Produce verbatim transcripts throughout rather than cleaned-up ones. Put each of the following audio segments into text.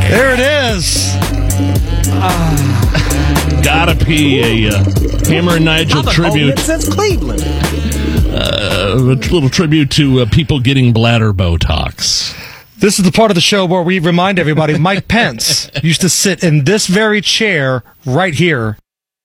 There it is. Uh, Gotta pee. A uh, Hammer and Nigel I've been tribute. holding it since Cleveland. Uh, a little tribute to uh, people getting bladder Botox. This is the part of the show where we remind everybody Mike Pence used to sit in this very chair right here.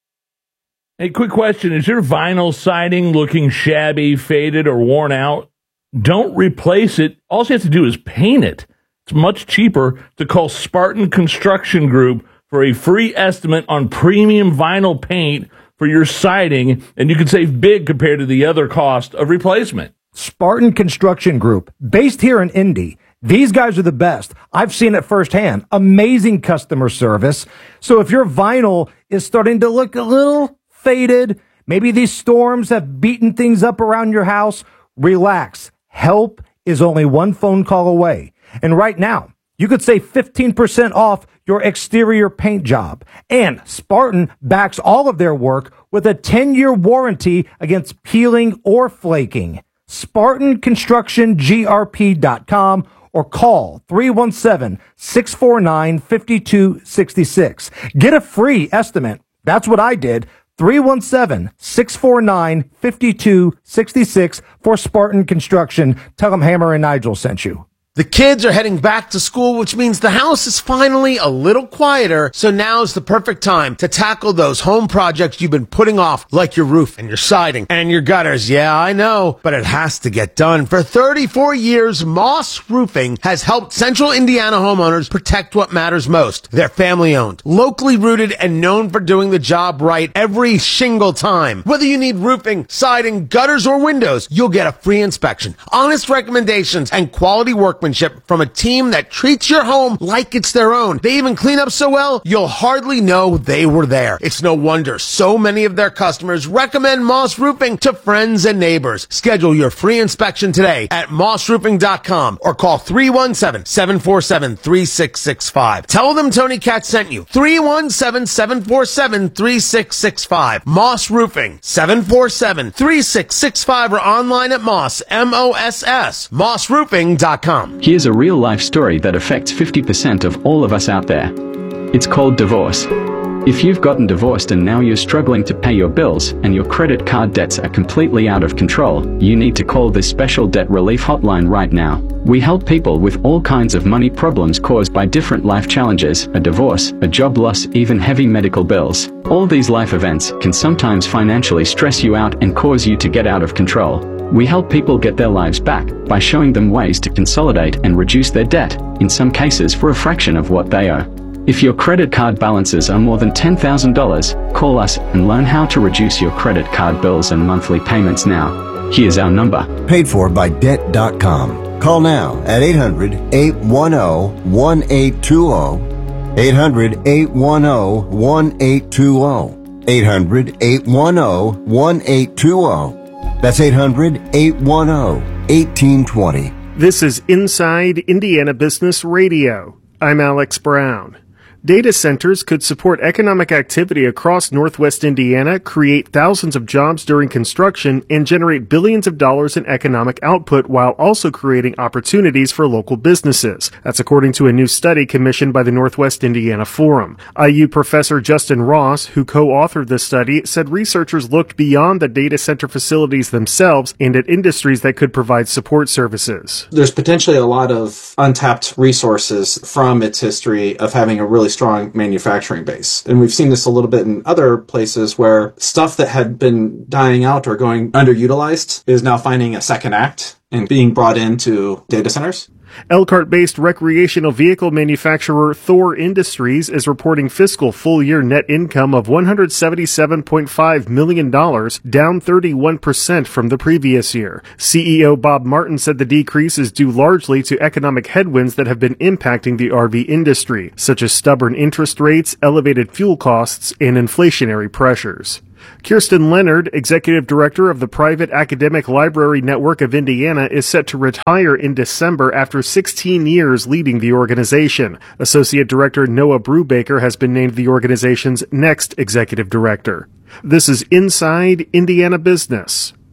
Hey, quick question. Is your vinyl siding looking shabby, faded, or worn out? Don't replace it. All you have to do is paint it. It's much cheaper to call Spartan Construction Group for a free estimate on premium vinyl paint for your siding, and you can save big compared to the other cost of replacement. Spartan Construction Group, based here in Indy. These guys are the best. I've seen it firsthand. Amazing customer service. So if your vinyl is starting to look a little faded, maybe these storms have beaten things up around your house, relax. Help is only one phone call away. And right now, you could save fifteen percent off your exterior paint job. And Spartan backs all of their work with a ten-year warranty against peeling or flaking. Spartan Construction G R P dot com or call three one seven, six four nine, five two six six. Get a free estimate. That's what I did. three one seven, six four nine, five two six six for Spartan Construction. Tell them Hammer and Nigel sent you. The kids are heading back to school, which means the house is finally a little quieter, so now's the perfect time to tackle those home projects you've been putting off, like your roof and your siding and your gutters. Yeah, I know, but it has to get done. For thirty-four years, Moss Roofing has helped Central Indiana homeowners protect what matters most. They're family-owned, locally rooted, and known for doing the job right every single time. Whether you need roofing, siding, gutters, or windows, you'll get a free inspection, honest recommendations, and quality workmanship from a team that treats your home like it's their own. They even clean up so well, you'll hardly know they were there. It's no wonder so many of their customers recommend Moss Roofing to friends and neighbors. Schedule your free inspection today at moss roofing dot com or call three one seven, seven four seven, three six six five. Tell them Tony Katz sent you. three one seven, seven four seven, three six six five. Moss Roofing, seven four seven, three six six five, or online at Moss, M O S S, moss roofing dot com. Here's a real-life story that affects fifty percent of all of us out there. It's called divorce. If you've gotten divorced and now you're struggling to pay your bills and your credit card debts are completely out of control, you need to call this special debt relief hotline right now. We help people with all kinds of money problems caused by different life challenges, a divorce, a job loss, even heavy medical bills. All these life events can sometimes financially stress you out and cause you to get out of control. We help people get their lives back by showing them ways to consolidate and reduce their debt, in some cases for a fraction of what they owe. If your credit card balances are more than ten thousand dollars, call us and learn how to reduce your credit card bills and monthly payments now. Here's our number. Paid for by debt dot com. Call now at eight hundred, eight one zero, one eight two zero. eight hundred, eight one zero, one eight two zero. eight hundred, eight one zero, one eight two zero. That's eight hundred, eight one zero, one eight two zero. This is Inside Indiana Business Radio. I'm Alex Brown. Data centers could support economic activity across Northwest Indiana, create thousands of jobs during construction, and generate billions of dollars in economic output while also creating opportunities for local businesses. That's according to a new study commissioned by the Northwest Indiana Forum. I U professor Justin Ross, who co-authored the study, said researchers looked beyond the data center facilities themselves and at industries that could provide support services. There's potentially a lot of untapped resources from its history of having a really strong manufacturing base. And we've seen this a little bit in other places where stuff that had been dying out or going underutilized is now finding a second act and being brought into data centers. Elkhart-based recreational vehicle manufacturer Thor Industries is reporting fiscal full-year net income of one hundred seventy-seven point five million dollars, down thirty-one percent from the previous year. C E O Bob Martin said the decrease is due largely to economic headwinds that have been impacting the R V industry, such as stubborn interest rates, elevated fuel costs, and inflationary pressures. Kirsten Leonard, executive director of the Private Academic Library Network of Indiana, is set to retire in December after sixteen years leading the organization. Associate Director Noah Brubaker has been named the organization's next executive director. This is Inside Indiana Business.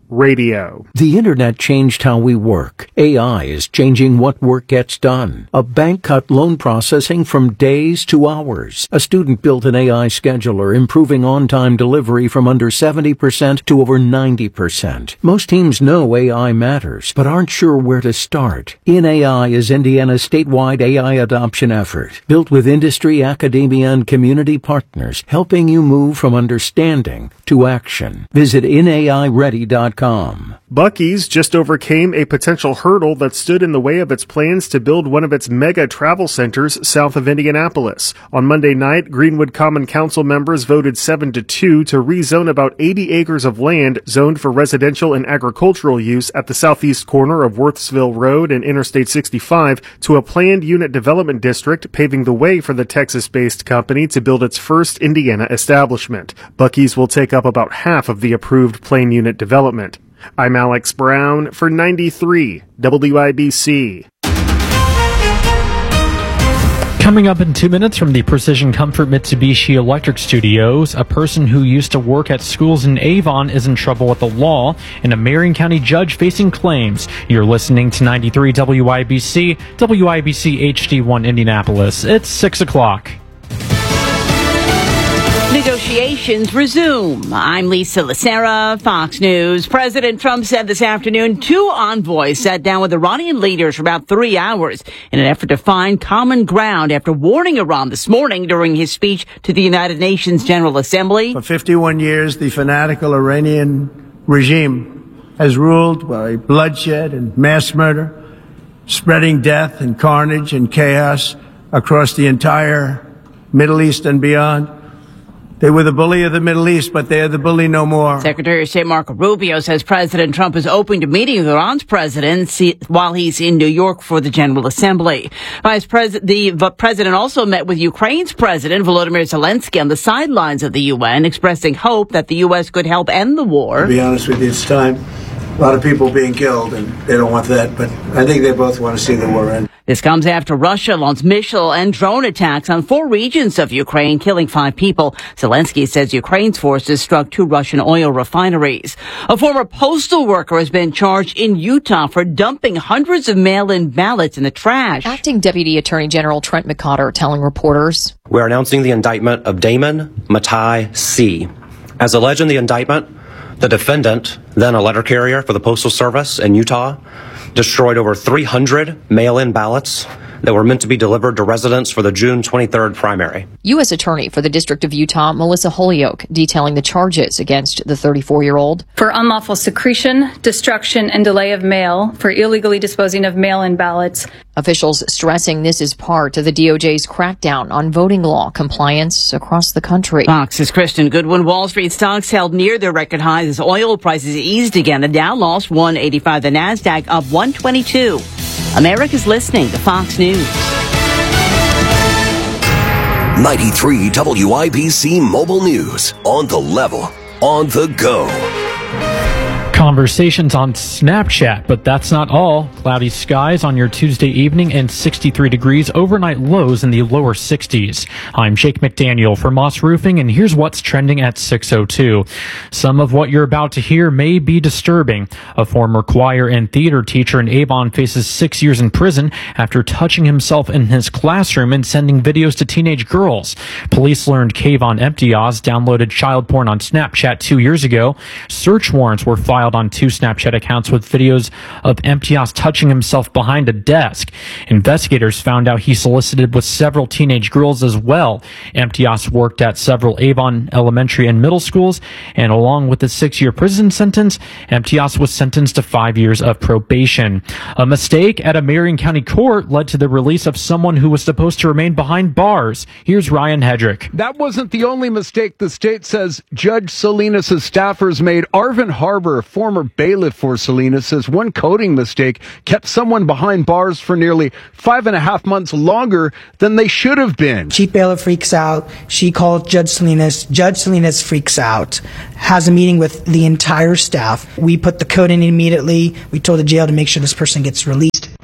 Radio. The internet changed how we work. A I is changing what work gets done. A bank cut loan processing from days to hours. A student built an A I scheduler, improving on-time delivery from under seventy percent to over ninety percent. Most teams know A I matters, but aren't sure where to start. In A I is Indiana's statewide A I adoption effort, built with industry, academia, and community partners, helping you move from understanding to action. Visit in A I ready dot com. Buc-ee's just overcame a potential hurdle that stood in the way of its plans to build one of its mega travel centers south of Indianapolis. On Monday night, Greenwood Common Council members voted seven to two to rezone about eighty acres of land zoned for residential and agricultural use at the southeast corner of Worthsville Road and Interstate sixty-five to a planned unit development district, paving the way for the Texas-based company to build its first Indiana establishment. Buc-ee's will take up about half of the approved planned unit development. I'm Alex Brown for ninety-three W I B C. Coming up in two minutes from the Precision Comfort Mitsubishi Electric Studios, a person who used to work at schools in Avon is in trouble with the law, and a Marion County judge facing claims. You're listening to ninety-three W I B C, W I B C H D one Indianapolis. It's six o'clock. Negotiations resume. I'm Lisa Lacera, Fox News. President Trump said this afternoon two envoys sat down with Iranian leaders for about three hours in an effort to find common ground after warning Iran this morning during his speech to the United Nations General Assembly. For fifty-one years, the fanatical Iranian regime has ruled by bloodshed and mass murder, spreading death and carnage and chaos across the entire Middle East and beyond. They were the bully of the Middle East, but they are the bully no more. Secretary of State Marco Rubio says President Trump is open to meeting with Iran's president while he's in New York for the General Assembly. Vice President, the president also met with Ukraine's President Volodymyr Zelensky on the sidelines of the U N, expressing hope that the U S could help end the war. To be honest with you, it's time. A lot of people being killed, and they don't want that, but I think they both want to see the war end. This comes after Russia launched missile and drone attacks on four regions of Ukraine, killing five people. Zelensky says Ukraine's forces struck two Russian oil refineries. A former postal worker has been charged in Utah for dumping hundreds of mail-in ballots in the trash. Acting Deputy Attorney General Trent McCotter telling reporters, "We're announcing the indictment of Damon Matai C. As alleged in the indictment, the defendant, then a letter carrier for the Postal Service in Utah, destroyed over three hundred mail-in ballots that were meant to be delivered to residents for the June twenty-third primary." U S Attorney for the District of Utah, Melissa Holyoke, detailing the charges against the thirty-four-year-old. For unlawful secretion, destruction, and delay of mail, for illegally disposing of mail-in ballots. Officials stressing this is part of the D O J's crackdown on voting law compliance across the country. Fox's Kristen Goodwin. Wall Street stocks held near their record highs as oil prices eased again. The Dow lost one eighty-five. The Nasdaq up one twenty-two. America's listening to Fox News. ninety-three W I B C Mobile News. On the level. On the go. Conversations on Snapchat, but that's not all. Cloudy skies on your Tuesday evening and sixty-three degrees, overnight lows in the lower sixties. I'm Jake McDaniel for Moss Roofing, and here's what's trending at six oh two. Some of what you're about to hear may be disturbing. A former choir and theater teacher in Avon faces six years in prison after touching himself in his classroom and sending videos to teenage girls. Police learned Kayvon Emptiaz downloaded child porn on Snapchat two years ago. Search warrants were filed on two Snapchat accounts with videos of Emptiaz touching himself behind a desk. Investigators found out he solicited with several teenage girls as well. Emptiaz worked at several Avon elementary and middle schools, and along with a six-year prison sentence, Emptiaz was sentenced to five years of probation. A mistake at a Marion County court led to the release of someone who was supposed to remain behind bars. Here's Ryan Hedrick. That wasn't the only mistake the state says Judge Salinas' staffers made. Arvin Harbor, former bailiff for Salinas, says one coding mistake kept someone behind bars for nearly five and a half months longer than they should have been. Chief bailiff freaks out. She called Judge Salinas. Judge Salinas freaks out, has a meeting with the entire staff. We put the code in immediately. We told the jail to make sure this person gets released.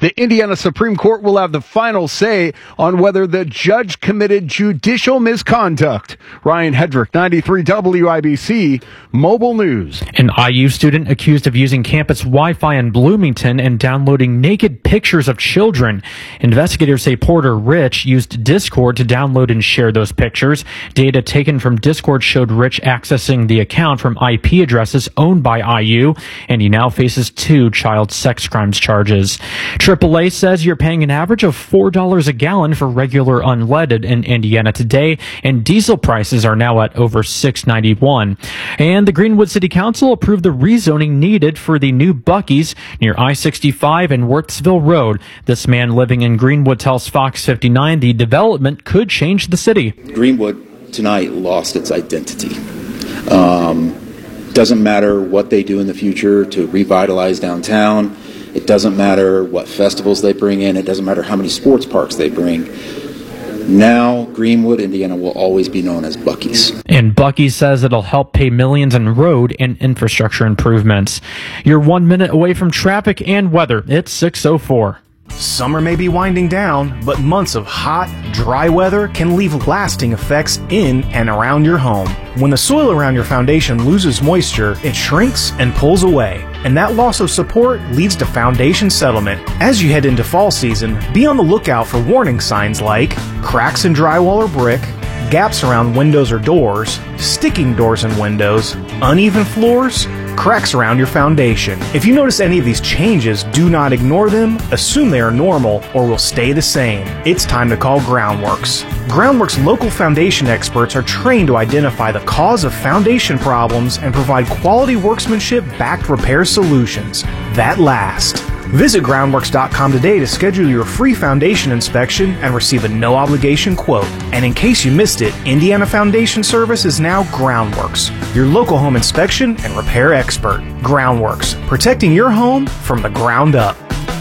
The Indiana Supreme Court will have the final say on whether the judge committed judicial misconduct. Ryan Hedrick, ninety-three W I B C, Mobile News. An I U student accused of using campus Wi-Fi in Bloomington and downloading naked pictures of children. Investigators say Porter Rich used Discord to download and share those pictures. Data taken from Discord showed Rich accessing the account from I P addresses owned by I U, and he now faces two child sex crimes charges. triple A says you're paying an average of four dollars a gallon for regular unleaded in Indiana today, and diesel prices are now at over six ninety-one. And the Greenwood City Council approved the rezoning needed for the new Buc-ee's near I sixty-five and Wirtsville Road. This man living in Greenwood tells Fox fifty-nine the development could change the city. Greenwood tonight lost its identity. Um, doesn't matter what they do in the future to revitalize downtown. It doesn't matter what festivals they bring in. It doesn't matter how many sports parks they bring. Now, Greenwood, Indiana will always be known as Buc-ee's. And Buc-ee's says it'll help pay millions in road and infrastructure improvements. You're one minute away from traffic and weather. It's six oh four. Summer may be winding down, but months of hot, dry weather can leave lasting effects in and around your home. When the soil around your foundation loses moisture, it shrinks and pulls away, and that loss of support leads to foundation settlement. As you head into fall season, be on the lookout for warning signs like cracks in drywall or brick, gaps around windows or doors, sticking doors and windows, uneven floors, cracks around your foundation. If you notice any of these changes, do not ignore them, assume they are normal, or will stay the same. It's time to call Groundworks. Groundworks local foundation experts are trained to identify the cause of foundation problems and provide quality workmanship-backed repair solutions that last. Visit groundworks dot com today to schedule your free foundation inspection and receive a no-obligation quote. And in case you missed it, Indiana Foundation Service is now Groundworks, your local home inspection and repair expert. Groundworks, protecting your home from the ground up.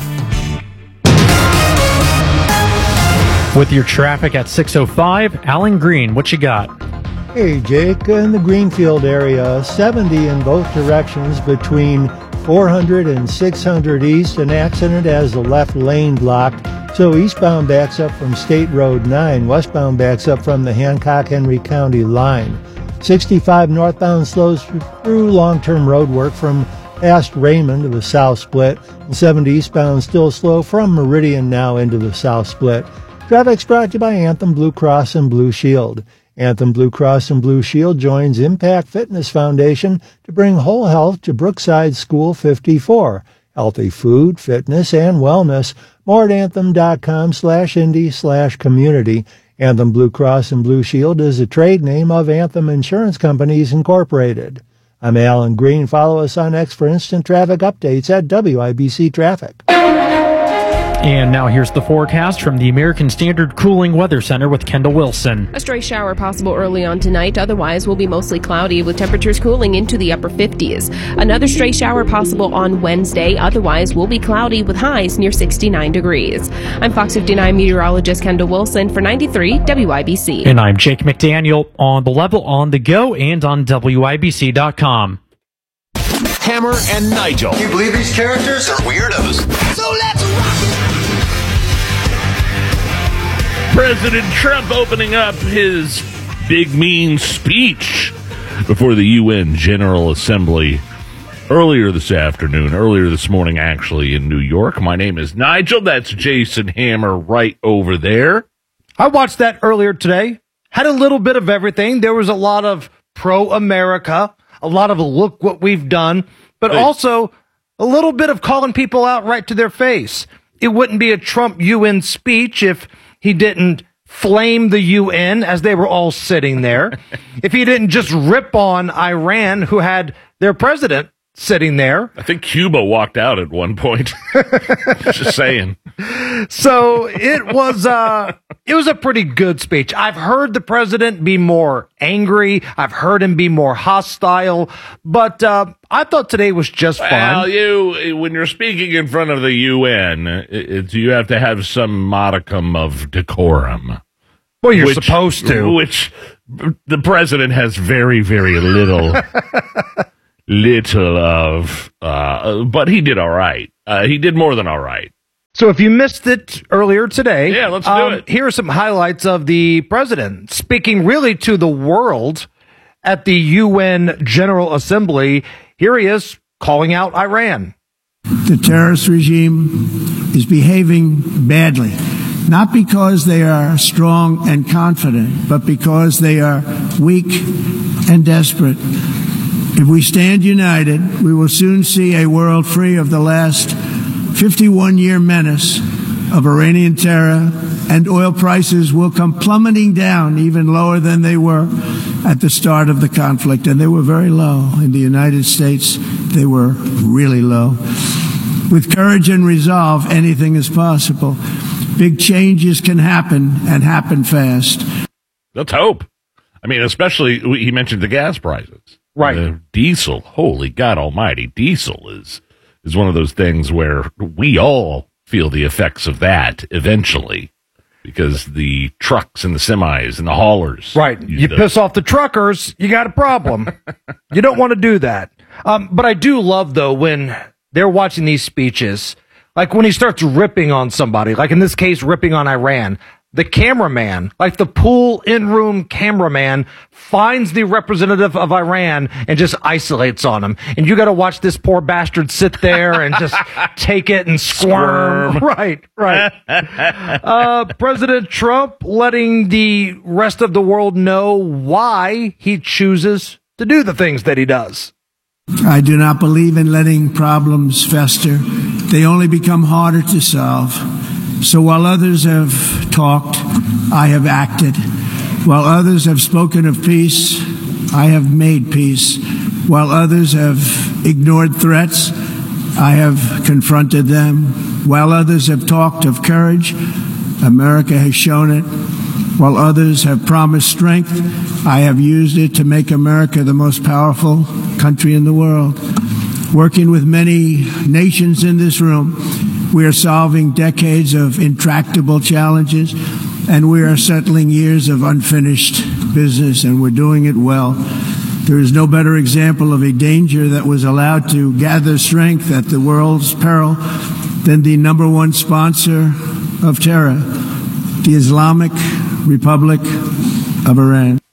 With your traffic at six oh five, Alan Green, what you got? Hey, Jake, in the Greenfield area, seventy in both directions between four hundred and six hundred east. An accident has the left lane blocked, so eastbound backs up from State Road nine, westbound backs up from the Hancock-Henry County line. sixty-five northbound slows through long-term road work from past Raymond to the South Split, and seventy eastbound still slow from Meridian now into the South Split. Traffic's brought to you by Anthem Blue Cross and Blue Shield. Anthem Blue Cross and Blue Shield joins Impact Fitness Foundation to bring whole health to Brookside School fifty-four. Healthy food, fitness, and wellness. More at anthem.com slash indie slash community. Anthem Blue Cross and Blue Shield is a trade name of Anthem Insurance Companies, Incorporated. I'm Alan Green. Follow us on X for instant traffic updates at W I B C Traffic. And now here's the forecast from the American Standard Cooling Weather Center with Kendall Wilson. A stray shower possible early on tonight. Otherwise, will be mostly cloudy with temperatures cooling into the upper fifties. Another stray shower possible on Wednesday. Otherwise, will be cloudy with highs near sixty-nine degrees. I'm Fox fifty-nine meteorologist Kendall Wilson for ninety-three W I B C. And I'm Jake McDaniel on the level, on the go, and on W I B C dot com. Hammer and Nigel. Can you believe these characters are weirdos? So let's rock it! President Trump opening up his big mean speech before the U N General Assembly earlier this afternoon, earlier this morning actually in New York. My name is Nigel. That's Jason Hammer right over there. I watched that earlier today. Had a little bit of everything. There was a lot of pro-America, a lot of look what we've done, but also a little bit of calling people out right to their face. It wouldn't be a Trump U N speech if he didn't flame the U N as they were all sitting there. If he didn't just rip on Iran, who had their president sitting there. I think Cuba walked out at one point. Just saying. So it was uh it was a pretty good speech. I've heard the president be more angry. I've heard him be more hostile, but uh I thought today was just fun. Well, you, when you're speaking in front of the U N, it, it, you have to have some modicum of decorum. Well, you're which, supposed to. Which the president has very, very little, little of, uh, but he did all right. Uh, he did more than all right. So if you missed it earlier today, yeah, let's do um, it. Here are some highlights of the president speaking really to the world at the U N General Assembly. Here he is calling out Iran. The terrorist regime is behaving badly, not because they are strong and confident, but because they are weak and desperate. If we stand united, we will soon see a world free of the last fifty-one-year menace of Iranian terror, and oil prices will come plummeting down even lower than they were at the start of the conflict. And they were very low. In the United States, they were really low. With courage and resolve, anything is possible. Big changes can happen and happen fast. Let's hope. I mean, especially, he mentioned the gas prices. Right. Uh, diesel, holy God almighty, diesel is is one of those things where we all feel the effects of that eventually, because the trucks and the semis and the haulers. Right. You the, piss off the truckers, you got a problem. You don't want to do that. Um, but I do love, though, when they're watching these speeches, like when he starts ripping on somebody, like in this case, ripping on Iran. The cameraman, like the pool in-room cameraman, finds the representative of Iran and just isolates on him. And you got to watch this poor bastard sit there and just take it and squirm. Squirm. Right, right. uh, President Trump letting the rest of the world know why he chooses to do the things that he does. I do not believe in letting problems fester. They only become harder to solve. So while others have talked, I have acted. While others have spoken of peace, I have made peace. While others have ignored threats, I have confronted them. While others have talked of courage, America has shown it. While others have promised strength, I have used it to make America the most powerful country in the world. Working with many nations in this room, we are solving decades of intractable challenges, and we are settling years of unfinished business, and we're doing it well. There is no better example of a danger that was allowed to gather strength at the world's peril than the number one sponsor of terror, the Islamic Republic of Iran.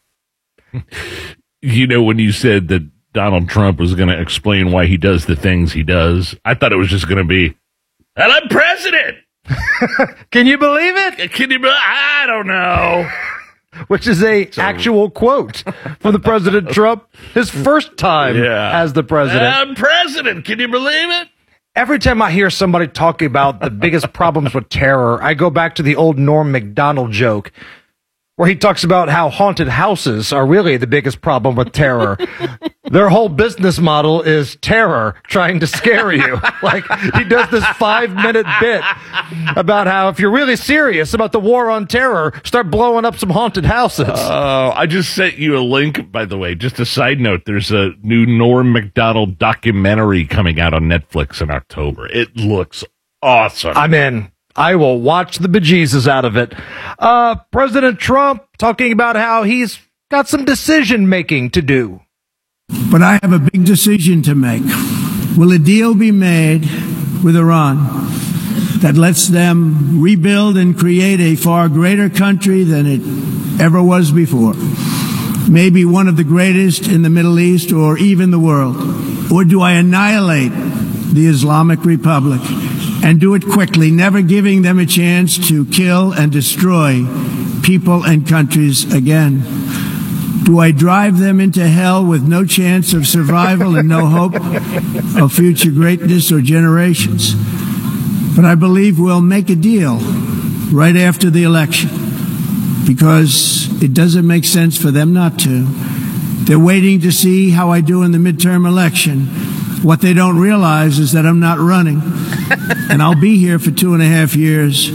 You know, when you said that Donald Trump was going to explain why he does the things he does, I thought it was just going to be, and I'm president. Can you believe it? Can you? Be- I don't know. Which is a so, actual quote from the President Trump, his first time yeah. as the president. I'm president. Can you believe it? Every time I hear somebody talking about the biggest problems with terror, I go back to the old Norm Macdonald joke, where he talks about how haunted houses are really the biggest problem with terror. Their whole business model is terror, trying to scare you. Like, he does this five-minute bit about how if you're really serious about the war on terror, start blowing up some haunted houses. Oh, uh, I just sent you a link, by the way. Just a side note, there's a new Norm Macdonald documentary coming out on Netflix in October. It looks awesome. I'm in. I will watch the bejesus out of it. Uh, President Trump talking about how he's got some decision-making to do. But I have a big decision to make. Will a deal be made with Iran that lets them rebuild and create a far greater country than it ever was before? Maybe one of the greatest in the Middle East or even the world. Or do I annihilate the Islamic Republic and do it quickly, never giving them a chance to kill and destroy people and countries again? Do I drive them into hell with no chance of survival and no hope of future greatness or generations? But I believe we'll make a deal right after the election, because it doesn't make sense for them not to. They're waiting to see how I do in the midterm election. What they don't realize is that I'm not running, and I'll be here for two and a half years.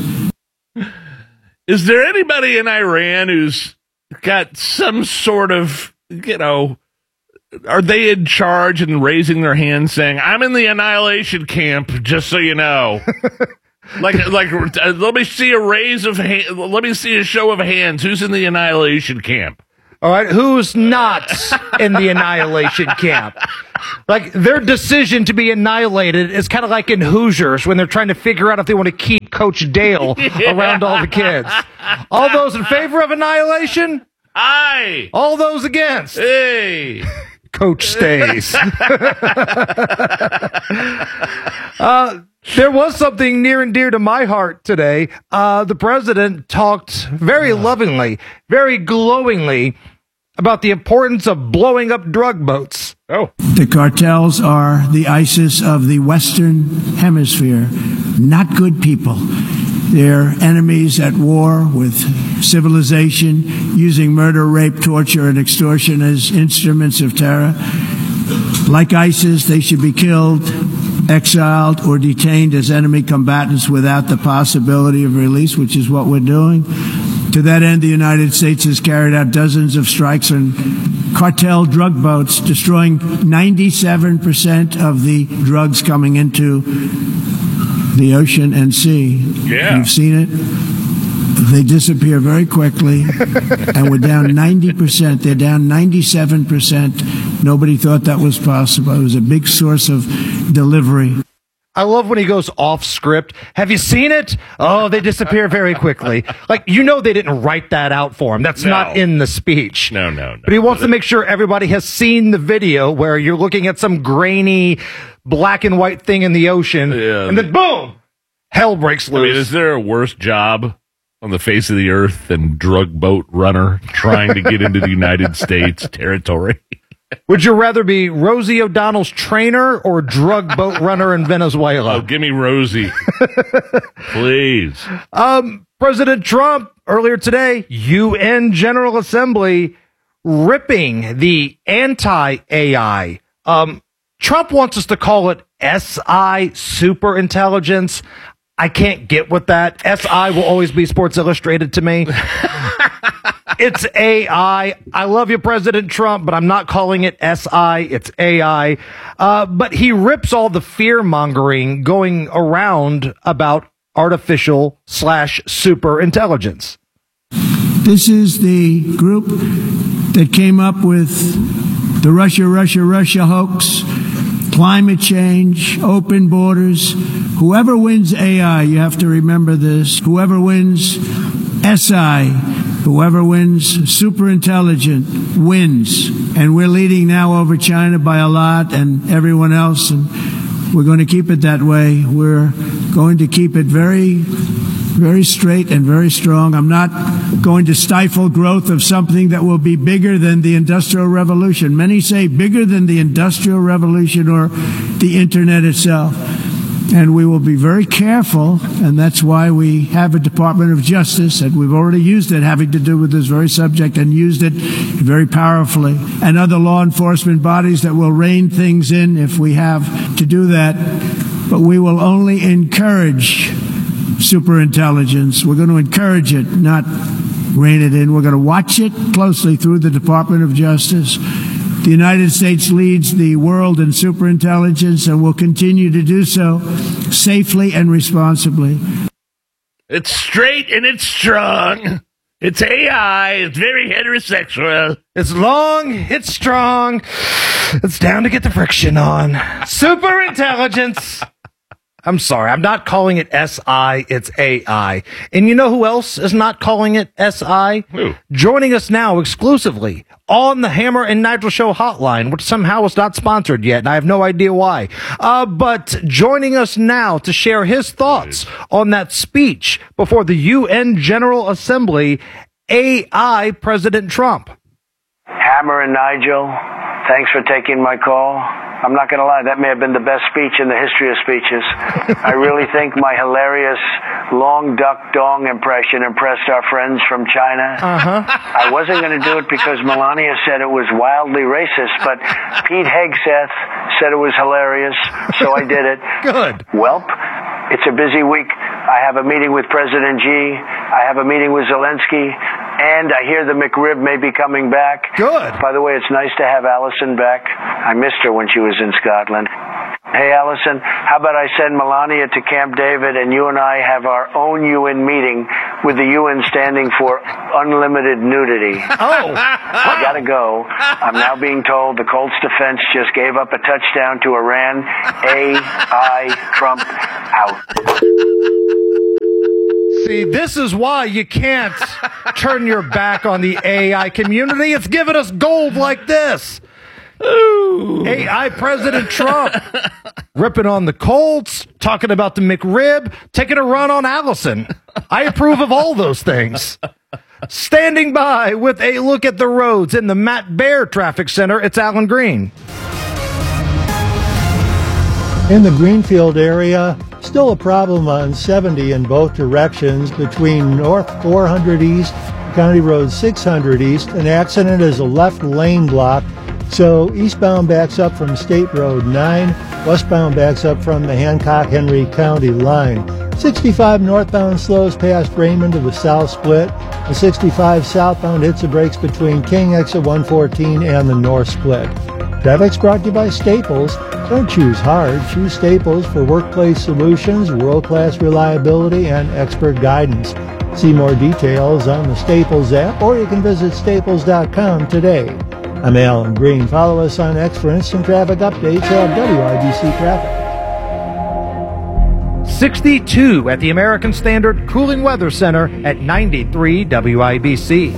Is there anybody in Iran who's got some sort of, you know, are they in charge and raising their hand saying, I'm in the annihilation camp, just so you know? like, like, let me see a raise of hand, let me see a show of hands. Who's in the annihilation camp? All right, who's not in the annihilation camp? Like, their decision to be annihilated is kind of like in Hoosiers when they're trying to figure out if they want to keep Coach Dale Yeah. around all the kids. All those in favor of annihilation? Aye. All those against? Hey. Coach stays. uh, there was something near and dear to my heart today. Uh, the president talked very lovingly, very glowingly about the importance of blowing up drug boats. Oh. The cartels are the ISIS of the Western Hemisphere. Not good people. They're enemies at war with civilization, using murder, rape, torture, and extortion as instruments of terror. Like ISIS, they should be killed, exiled, or detained as enemy combatants without the possibility of release, which is what we're doing. To that end, the United States has carried out dozens of strikes on cartel drug boats, destroying ninety-seven percent of the drugs coming into the ocean and sea. Yeah. You've seen it. They disappear very quickly, and we're down ninety percent. They're down ninety-seven percent. Nobody thought that was possible. It was a big source of delivery. I love when he goes off script. Have you seen it? Oh, they disappear very quickly. Like, you know they didn't write that out for him. That's No. not in the speech. No, no, no. But he wants to make sure everybody has seen the video where you're looking at some grainy black and white thing in the ocean, Yeah. and then boom, hell breaks I mean, loose. is there a worse job on the face of the earth than drug boat runner trying to get into the United States territory? Would you rather be Rosie O'Donnell's trainer or drug boat runner in Venezuela? Oh, give me Rosie. Please. Um, President Trump, earlier today, U N General Assembly, ripping the anti-A I. Um, Trump wants us to call it S I, superintelligence. I can't get with that. S I will always be Sports Illustrated to me. It's A I. I love you, President Trump, but I'm not calling it S I. It's A I. Uh, but he rips all the fear mongering going around about artificial slash super intelligence. This is the group that came up with the Russia, Russia, Russia hoax, climate change, open borders. Whoever wins A I, you have to remember this. Whoever wins S I, whoever wins super intelligent wins. And we're leading now over China by a lot and everyone else. And we're going to keep it that way. We're going to keep it very, very straight and very strong. I'm not going to stifle growth of something that will be bigger than the Industrial Revolution. Many say bigger than the Industrial Revolution or the Internet itself. And we will be very careful, and that's why we have a Department of Justice, and we've already used it having to do with this very subject and used it very powerfully, and other law enforcement bodies that will rein things in if we have to do that. But we will only encourage superintelligence. We're going to encourage it, not rein it in. We're going to watch it closely through the Department of Justice. The United States leads the world in superintelligence and will continue to do so safely and responsibly. It's straight and it's strong. It's A I. It's very heterosexual. It's long. It's strong. It's down to get the friction on. Superintelligence. I'm sorry. I'm not calling it S I. It's A I. And you know who else is not calling it S I? Who? Joining us now exclusively on the Hammer and Nigel Show hotline, which somehow is not sponsored yet, and I have no idea why. Uh, but joining us now to share his thoughts on that speech before the U N General Assembly, A I President Trump. Hammer and Nigel, thanks for taking my call. I'm not going to lie, that may have been the best speech in the history of speeches. I really think my hilarious long duck dong impression impressed our friends from China. Uh-huh. I wasn't going to do it because Melania said it was wildly racist, but Pete Hegseth said it was hilarious, so I did it. Good. Welp, it's a busy week. I have a meeting with President Xi. I have a meeting with Zelensky. And I hear the McRib may be coming back. Good. By the way, it's nice to have Allison back. I missed her when she was in Scotland. Hey, Allison, how about I send Melania to Camp David and you and I have our own U N meeting with the U N standing for unlimited nudity. Oh, I gotta go. I'm now being told the Colts defense just gave up a touchdown to Iran. A I Trump out. See, this is why you can't turn your back on the A I community. It's giving us gold like this. Ooh. A I President Trump ripping on the Colts, talking about the McRib, taking a run on Allison. I approve of all those things. Standing by with a look at the roads in the Matt Baer Traffic Center, it's Alan Green. In the Greenfield area, still a problem on seventy in both directions between North four hundred East, County Road six hundred East. An accident is a left lane block, so eastbound backs up from State Road nine, westbound backs up from the Hancock-Henry County line. sixty-five northbound slows past Raymond to the south split. The sixty-five southbound hits the brakes between King exit one fourteen and the north split. Traffic's brought to you by Staples. Don't choose hard. Choose Staples for workplace solutions, world-class reliability, and expert guidance. See more details on the Staples app, or you can visit staples dot com today. I'm Alan Green. Follow us on X for instant traffic updates at W I B C Traffic. sixty-two at the American Standard Cooling Weather Center at ninety-three W I B C.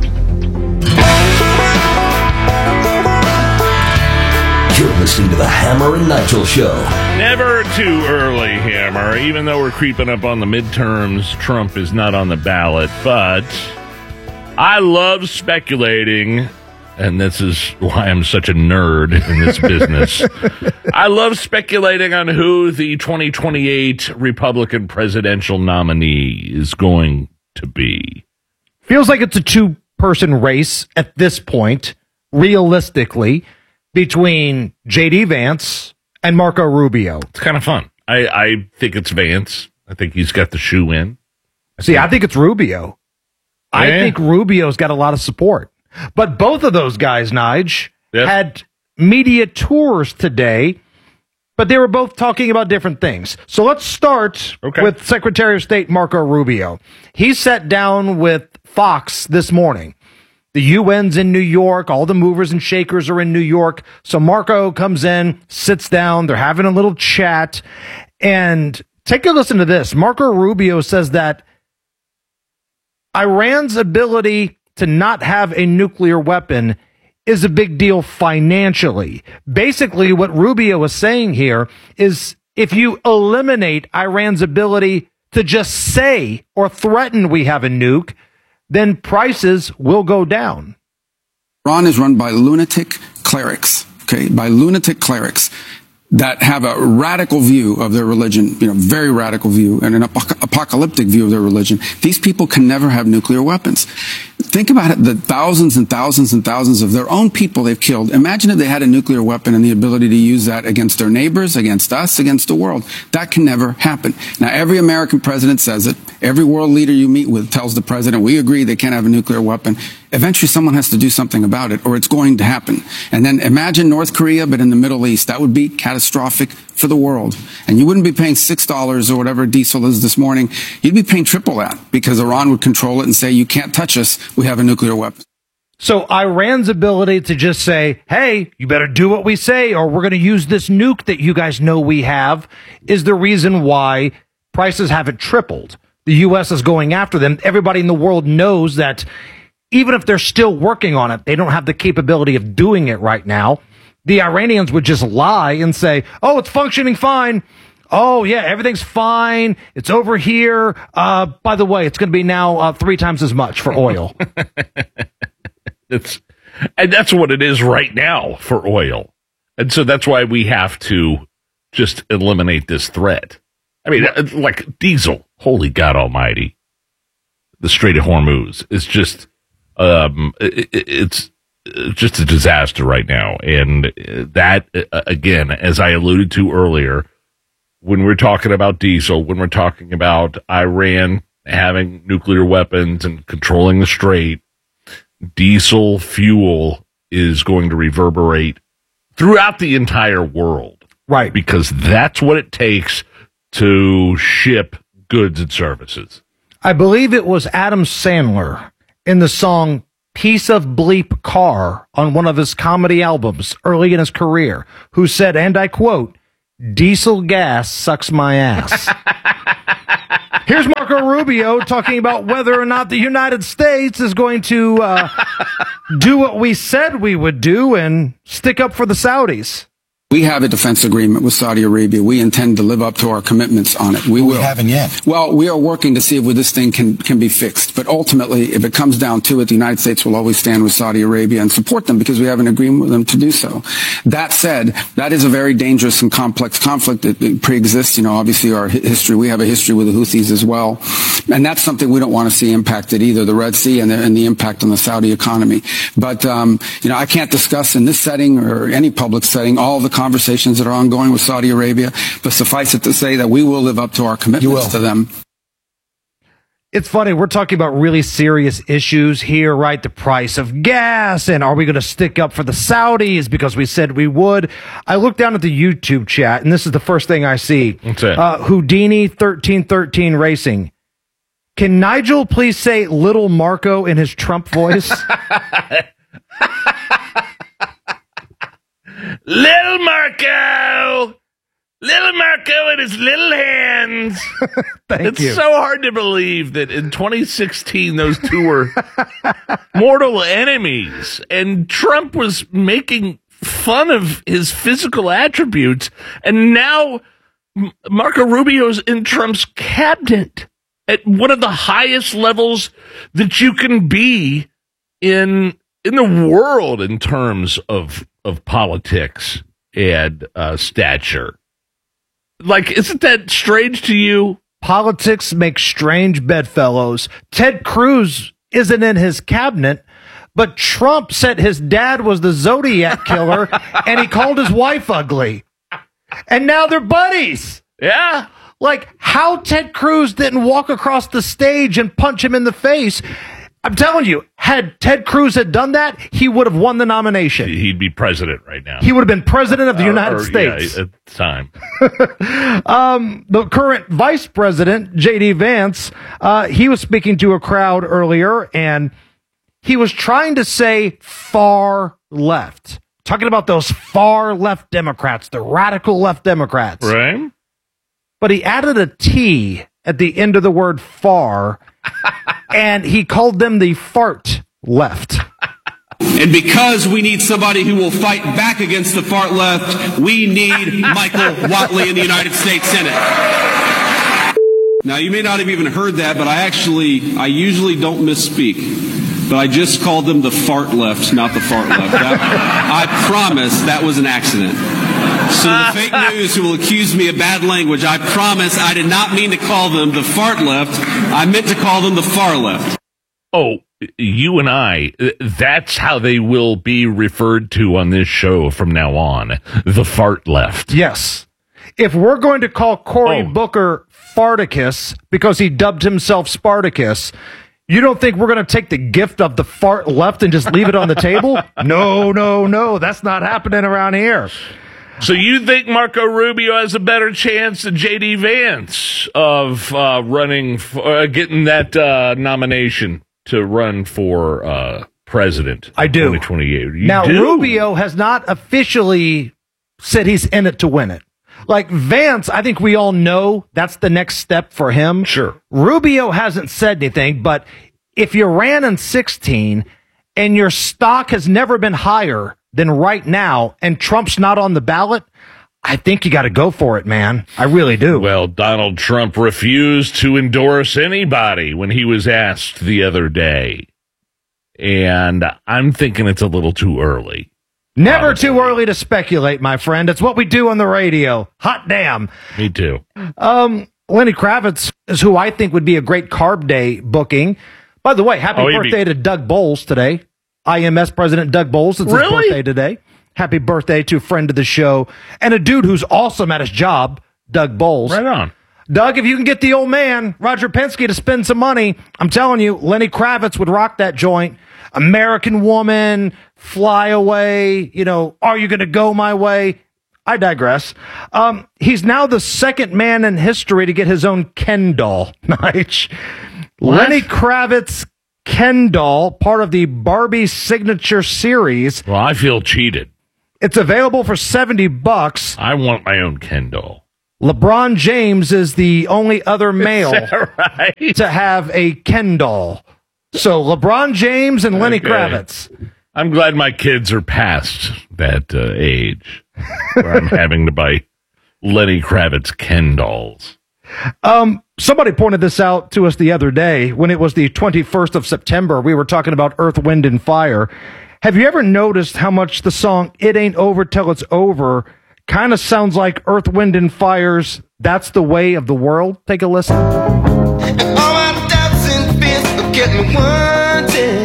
You're listening to the Hammer and Nigel Show. Never too early, Hammer. Even though we're creeping up on the midterms, Trump is not on the ballot. But I love speculating, and this is why I'm such a nerd in this business. I love speculating on who the twenty twenty-eight Republican presidential nominee is going to be. Feels like it's a two-person race at this point, realistically, between J D. Vance and Marco Rubio. It's kind of fun. I, I think it's Vance. I think he's got the shoe in. I See, think, I think it's Rubio. Yeah. I think Rubio's got a lot of support. But both of those guys, Nige, Yep. had media tours today, but they were both talking about different things. So let's start Okay. with Secretary of State Marco Rubio. He sat down with Fox this morning. The U N's in New York. All the movers and shakers are in New York. So Marco comes in, sits down. They're having a little chat. And take a listen to this. Marco Rubio says that Iran's ability to not have a nuclear weapon is a big deal financially. Basically, what Rubio is saying here is if you eliminate Iran's ability to just say or threaten we have a nuke, then prices will go down. Iran is run by lunatic clerics, okay, by lunatic clerics that have a radical view of their religion, you know, very radical view, and an ap- apocalyptic view of their religion. These people can never have nuclear weapons. Think about it, the thousands and thousands and thousands of their own people they've killed. Imagine if they had a nuclear weapon and the ability to use that against their neighbors, against us, against the world. That can never happen. Now, every American president says it. Every world leader you meet with tells the president, we agree they can't have a nuclear weapon. Eventually, someone has to do something about it, or it's going to happen. And then imagine North Korea, but in the Middle East. That would be catastrophic for the world. And you wouldn't be paying six dollars or whatever diesel is this morning. You'd be paying triple that because Iran would control it and say, you can't touch us. We have a nuclear weapon. So Iran's ability to just say, hey, you better do what we say, or we're going to use this nuke that you guys know we have, is the reason why prices haven't tripled. The U S is going after them. Everybody in the world knows that even if they're still working on it, they don't have the capability of doing it right now. The Iranians would just lie and say, oh, it's functioning fine. Oh, yeah, everything's fine. It's over here. Uh, by the way, it's going to be now uh, three times as much for oil. It's, and that's what it is right now for oil. And so that's why we have to just eliminate this threat. I mean, like diesel, holy God almighty. The Strait of Hormuz is just, um, it, it's just a disaster right now. And that, again, as I alluded to earlier, when we're talking about diesel, when we're talking about Iran having nuclear weapons and controlling the strait, diesel fuel is going to reverberate throughout the entire world. Right. Because that's what it takes to ship goods and services. I believe it was Adam Sandler in the song Piece of Bleep Car on one of his comedy albums early in his career, who said, and I quote, "Diesel gas sucks my ass." Here's Marco Rubio talking about whether or not the United States is going to uh, do what we said we would do and stick up for the Saudis. We have a defense agreement with Saudi Arabia. We intend to live up to our commitments on it. We will. We haven't yet. Well, we are working to see if this thing can, can be fixed. But ultimately, if it comes down to it, the United States will always stand with Saudi Arabia and support them because we have an agreement with them to do so. That said, that is a very dangerous and complex conflict that pre-exists. You know, obviously our history, we have a history with the Houthis as well. And that's something we don't want to see impacted either, the Red Sea and the, and the impact on the Saudi economy. But, um, you know, I can't discuss in this setting or any public setting all the conversations that are ongoing with Saudi Arabia, but suffice it to say that we will live up to our commitments to them. It's funny, we're talking about really serious issues here, right? The price of gas, and are we going to stick up for the Saudis because we said we would? I look down at the YouTube chat, and this is the first thing I see. What's that? Uh, Houdini thirteen thirteen Racing. Can Nigel please say Little Marco in his Trump voice? Little Marco! Little Marco and his little hands. Thank it's you. so hard to believe that in twenty sixteen those two were mortal enemies, and Trump was making fun of his physical attributes, and now M- Marco Rubio's in Trump's cabinet at one of the highest levels that you can be in in the world in terms of of politics and uh, stature. Like, isn't that strange to you? Politics make strange bedfellows. Ted Cruz isn't in his cabinet, but Trump said his dad was the Zodiac killer, and he called his wife ugly. And now they're buddies. Yeah. Like, how Ted Cruz didn't walk across the stage and punch him in the face. I'm telling you, had Ted Cruz had done that, he would have won the nomination. He'd be president right now. He would have been president of the Uh, United or, States. Yeah, at the time. um, the current vice president, J D Vance, uh, he was speaking to a crowd earlier, and he was trying to say far left, talking about those far left Democrats, the radical left Democrats. Right. But he added a T at the end of the word far, and he called them the fart left. And because we need somebody who will fight back against the far left, we need Michael Whatley in the United States Senate. Now, you may not have even heard that, but I actually, I usually don't misspeak. But I just called them the fart left, not the fart left. That, I promise that was an accident. So the fake news who will accuse me of bad language, I promise I did not mean to call them the fart left. I meant to call them the far left. Oh, you and I, that's how they will be referred to on this show from now on. The fart left. Yes. If we're going to call Cory Oh. Booker Farticus because he dubbed himself Spartacus, you don't think we're going to take the gift of the fart left and just leave it on the table? No, no, no. That's not happening around here. So you think Marco Rubio has a better chance than J D Vance of uh, running, for, uh, getting that uh, nomination to run for uh, president? I do. twenty twenty-eight. You Now, do? Rubio has not officially said he's in it to win it. Like Vance, I think we all know that's the next step for him. Sure. Rubio hasn't said anything, but if you ran in sixteen and your stock has never been higher than right now and Trump's not on the ballot, I think you got to go for it, man. I really do. Well, Donald Trump refused to endorse anybody when he was asked the other day. And I'm thinking it's a little too early. Never Probably. too early to speculate, my friend. It's what we do on the radio. Hot damn. Me too. Um, Lenny Kravitz is who I think would be a great Carb Day booking. By the way, happy Oh, he'd birthday be- to Doug Bowles today. I M S President Doug Bowles. It's his Really? birthday today. Happy birthday to a friend of the show and a dude who's awesome at his job, Doug Bowles. Right on. Doug, if you can get the old man, Roger Penske, to spend some money, I'm telling you, Lenny Kravitz would rock that joint. American Woman, Fly Away, you know, Are You Gonna Go My Way? I digress. Um, he's now the second man in history to get his own Ken doll. Nice. Lenny Kravitz Ken doll, part of the Barbie Signature Series. Well, I feel cheated. It's available for seventy bucks. I want my own Ken doll. LeBron James is the only other male right? to have a Ken doll. So LeBron James and Lenny Okay. Kravitz. I'm glad my kids are past that uh, age where I'm having to buy Lenny Kravitz Ken dolls. Um, somebody pointed this out to us the other day when it was the twenty-first of September. We were talking about Earth, Wind, and Fire. Have you ever noticed how much the song It Ain't Over Till It's Over kind of sounds like Earth, Wind, and Fire's That's the Way of the World? Take a listen. All my doubts and fears will get me wanting.